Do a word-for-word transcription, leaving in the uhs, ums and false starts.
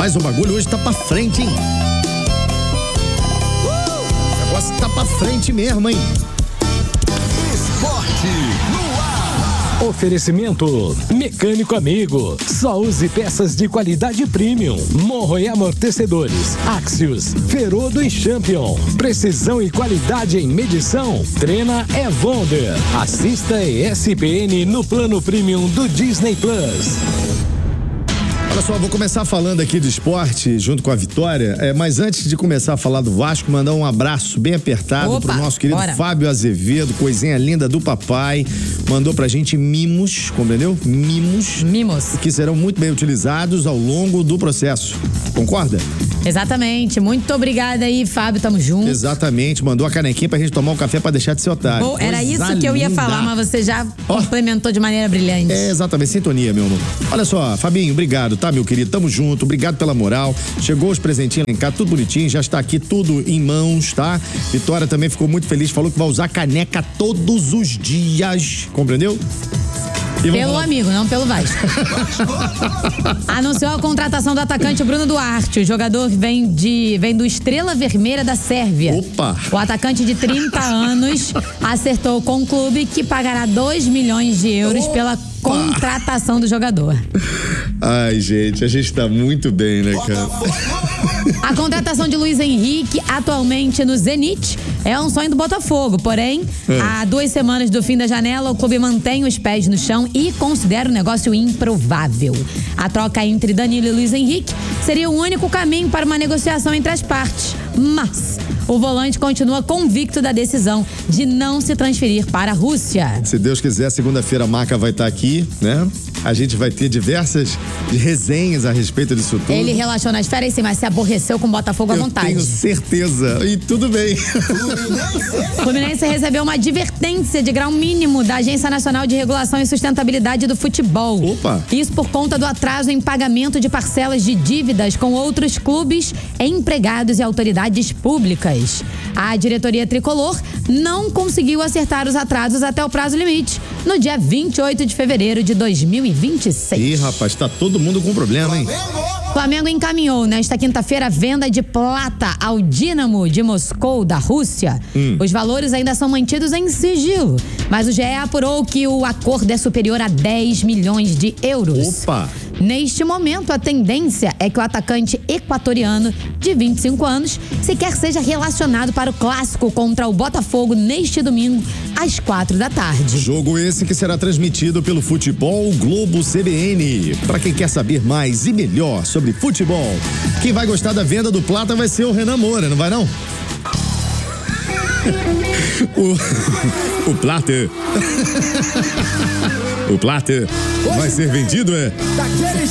Rapaz, o bagulho hoje tá pra frente, hein? Uh! O negócio tá pra frente mesmo, hein? Esporte no ar. Oferecimento Mecânico Amigo. Só use peças de qualidade premium. Morro e amortecedores. Axios, Ferodo e Champion. Precisão e qualidade em medição. Trena é Wonder. Assista E S P N no plano premium do Disney Plus. Olha só, vou começar falando aqui de esporte junto com a Vitória, é, mas antes de começar a falar do Vasco, mandar um abraço bem apertado Opa, pro nosso querido bora. Fábio Azevedo, coisinha linda do papai, mandou pra gente mimos, compreendeu? Mimos. Mimos. Que serão muito bem utilizados ao longo do processo, concorda? Exatamente, muito obrigada aí, Fábio, tamo junto. Exatamente, mandou a canequinha pra gente tomar um café pra deixar de ser otário. Bom, era isso que eu ia linda. falar, mas você já oh. complementou de maneira brilhante. É, exatamente, sintonia, meu amor. Olha só, Fabinho, obrigado, tá, meu querido? Tamo junto, obrigado pela moral. Chegou os presentinhos lá em casa, tudo bonitinho, já está aqui tudo em mãos, tá? Vitória também ficou muito feliz, falou que vai usar caneca todos os dias, compreendeu? Pelo amigo, não pelo Vasco. Anunciou a contratação do atacante Bruno Duarte. O jogador vem, de, vem do Estrela Vermelha da Sérvia. Opa! O atacante de trinta anos acertou com o clube que pagará dois milhões de euros Opa. Pela contratação do jogador. Ai, gente, a gente tá muito bem, né, cara? A contratação de Luiz Henrique, atualmente no Zenit, é um sonho do Botafogo. Porém, é. há duas semanas do fim da janela, o clube mantém os pés no chão e considera o negócio improvável. A troca entre Danilo e Luiz Henrique seria o único caminho para uma negociação entre as partes. Mas o volante continua convicto da decisão de não se transferir para a Rússia. Se Deus quiser, segunda-feira a Maca vai estar aqui, né? A gente vai ter diversas resenhas a respeito disso tudo. Ele relaxou nas férias, sim, mas se aborreceu com o Botafogo à Eu vontade. tenho certeza. E tudo bem. O Fluminense recebeu uma advertência de grau mínimo da Agência Nacional de Regulação e Sustentabilidade do Futebol. Opa! Isso por conta do atraso em pagamento de parcelas de dívidas com outros clubes, empregados e autoridades públicas. A diretoria tricolor não conseguiu acertar os atrasos até o prazo limite, no dia vinte e oito de fevereiro de dois mil e vinte e seis. Ih, rapaz, tá todo mundo com problema, hein? Flamengo encaminhou nesta quinta-feira a venda de plata ao Dínamo de Moscou, da Rússia. Hum. Os valores ainda são mantidos em sigilo, mas o G E apurou que o acordo é superior a dez milhões de euros. Opa! Neste momento, a tendência é que o atacante equatoriano, de vinte e cinco anos, sequer seja relacionado para o clássico contra o Botafogo neste domingo, às quatro da tarde. Jogo esse que será transmitido pelo Futebol Globo C B N. Para quem quer saber mais e melhor sobre futebol, quem vai gostar da venda do Plata vai ser o Renan Moura, não vai não? o, o Plata o Plata vai ser vendido, é?